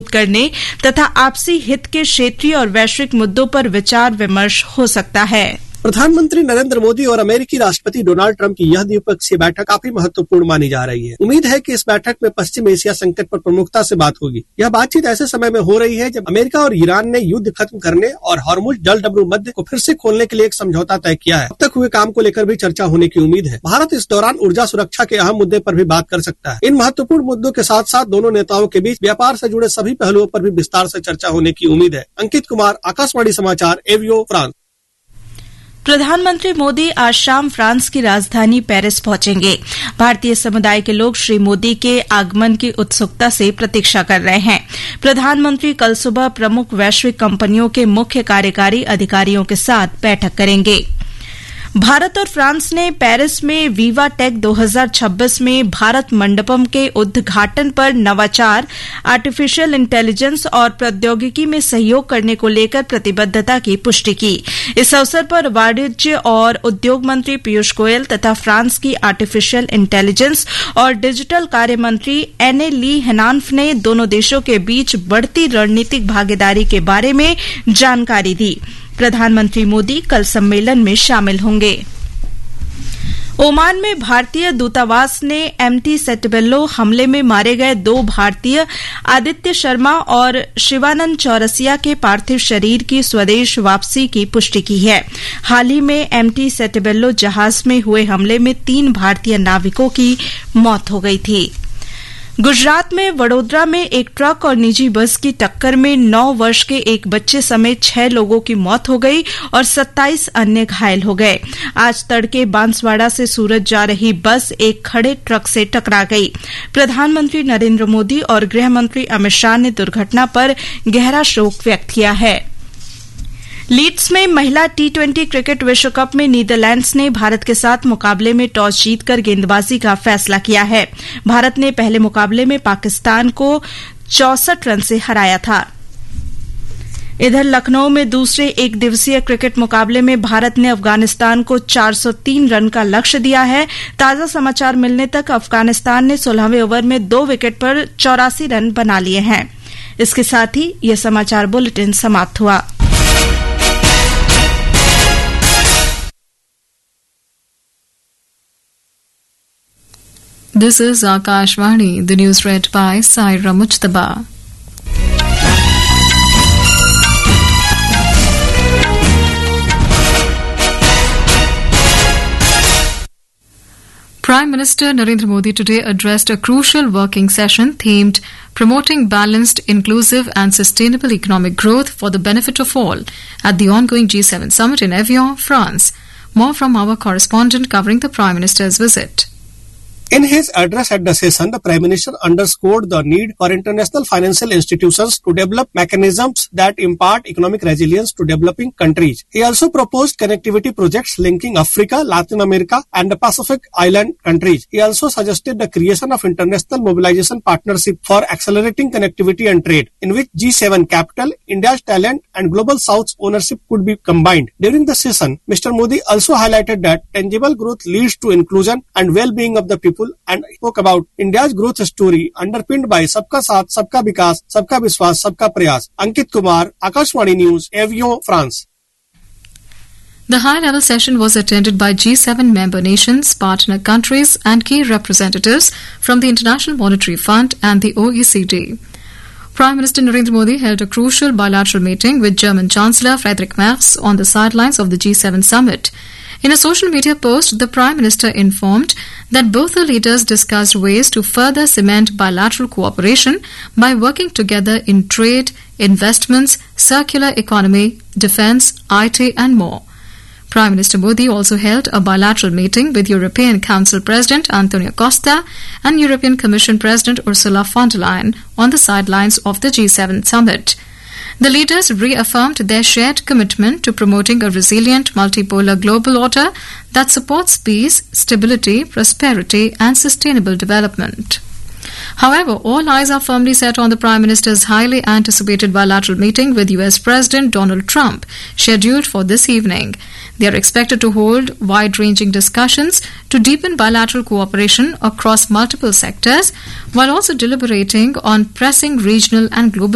मजबूत करने तथा आपसी हित के क्षेत्रीय और वैश्विक मुद्दों पर विचार विमर्श हो सकता है। प्रधानमंत्री नरेंद्र मोदी और अमेरिकी राष्ट्रपति डोनाल्ड ट्रंप की यह द्विपक्षीय बैठक काफी महत्वपूर्ण मानी जा रही है। उम्मीद है कि इस बैठक में पश्चिम एशिया संकट पर प्रमुखता से बात होगी। यह बातचीत ऐसे समय में हो रही है जब अमेरिका और ईरान ने युद्ध खत्म करने और हॉर्मुज जलडमरू मध्य को फिर से खोलने के लिए एक समझौता तय किया है। अब तक हुए काम को लेकर भी चर्चा होने की उम्मीद है। भारत इस दौरान ऊर्जा सुरक्षा के अहम मुद्दे पर भी बात कर सकता है। इन महत्वपूर्ण मुद्दों के साथ साथ दोनों नेताओं के बीच व्यापार से जुड़े सभी पहलुओं पर भी विस्तार से चर्चा होने की उम्मीद है। अंकित कुमार, आकाशवाणी समाचार, एवियो, फ्रांस। प्रधानमंत्री मोदी आज शाम फ्रांस की राजधानी पेरिस पहुंचेंगे। भारतीय समुदाय के लोग श्री मोदी के आगमन की उत्सुकता से प्रतीक्षा कर रहे हैं। प्रधानमंत्री कल सुबह प्रमुख वैश्विक कंपनियों के मुख्य कार्यकारी अधिकारियों के साथ बैठक करेंगे। भारत और फ्रांस ने पेरिस में वीवा टेक 2026 में भारत मंडपम के उद्घाटन पर नवाचार, आर्टिफिशियल इंटेलिजेंस और प्रौद्योगिकी में सहयोग करने को लेकर प्रतिबद्धता की पुष्टि की। इस अवसर पर वाणिज्य और उद्योग मंत्री पीयूष गोयल तथा फ्रांस की आर्टिफिशियल इंटेलिजेंस और डिजिटल कार्य मंत्री एने ली हेनान्फ ने दोनों देशों के बीच बढ़ती रणनीतिक भागीदारी के बारे में जानकारी दी। प्रधानमंत्री मोदी कल सम्मेलन में शामिल होंगे। ओमान में भारतीय दूतावास ने एमटी सेटेबेलो हमले में मारे गए 2 भारतीय आदित्य शर्मा और शिवानंद चौरसिया के पार्थिव शरीर की स्वदेश वापसी की पुष्टि की है। हाल ही में एमटी सेटेबेलो जहाज में हुए हमले में 3 भारतीय नाविकों की मौत हो गई थी। गुजरात में वडोदरा में एक ट्रक और निजी बस की टक्कर में 9 वर्ष के एक बच्चे समेत 6 लोगों की मौत हो गई और 27 अन्य घायल हो गए। आज तड़के बांसवाड़ा से सूरत जा रही बस एक खड़े ट्रक से टकरा गई। प्रधानमंत्री नरेंद्र मोदी और गृह मंत्री अमित शाह ने दुर्घटना पर गहरा शोक व्यक्त किया है। लीड्स में महिला T20 क्रिकेट विश्व कप में नीदरलैंड्स ने भारत के साथ मुकाबले में टॉस जीतकर गेंदबाजी का फैसला किया है। भारत ने पहले मुकाबले में पाकिस्तान को 64 रन से हराया था। इधर लखनऊ में दूसरे एक दिवसीय क्रिकेट मुकाबले में भारत ने अफगानिस्तान को 403 रन का लक्ष्य दिया है। ताजा समाचार मिलने तक अफगानिस्तान ने 16वें ओवर में 2 विकेट पर 84 रन बना लिए हैं। इसके साथ ही यह समाचार बुलेटिन समाप्त हुआ। This is Akashvani, the news read by Saira Mujtaba. Prime Minister Narendra Modi today addressed a crucial working session themed Promoting Balanced, Inclusive and Sustainable Economic Growth for the Benefit of All at the ongoing G7 Summit in Evian, France. More from our correspondent covering the Prime Minister's visit. In his address at the session, the Prime Minister underscored the need for international financial institutions to develop mechanisms that impart economic resilience to developing countries. He also proposed connectivity projects linking Africa, Latin America and the Pacific Island countries. He also suggested the creation of international mobilization partnership for accelerating connectivity and trade, in which G7 capital, India's talent and Global South's ownership could be combined. During the session, Mr. Modi also highlighted that tangible growth leads to inclusion and well-being of the people and spoke about India's growth story underpinned by Sabka Saath, Sabka Vikas, Sabka Vishwas, Sabka Prayas. Ankit Kumar, Akashvani News, Evian, France. The high-level session was attended by G7 member nations, partner countries and key representatives from the International Monetary Fund and the OECD. Prime Minister Narendra Modi held a crucial bilateral meeting with German Chancellor Friedrich Merz on the sidelines of the G7 summit. In a social media post, the Prime Minister informed that both the leaders discussed ways to further cement bilateral cooperation by working together in trade, investments, circular economy, defence, IT and more. Prime Minister Modi also held a bilateral meeting with European Council President Antonio Costa and European Commission President Ursula von der Leyen on the sidelines of the G7 summit. The leaders reaffirmed their shared commitment to promoting a resilient multipolar global order that supports peace, stability, prosperity and sustainable development. However, all eyes are firmly set on the Prime Minister's highly anticipated bilateral meeting with US President Donald Trump, scheduled for this evening. They are expected to hold wide-ranging discussions to deepen bilateral cooperation across multiple sectors, while also deliberating on pressing regional and global